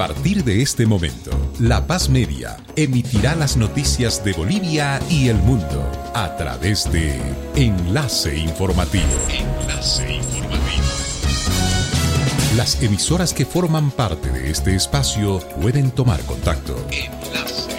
partir de este momento, La Paz Media emitirá las noticias de Bolivia y el mundo a través de Enlace Informativo. Enlace Informativo. Las emisoras que forman parte de este espacio pueden tomar contacto. Enlace.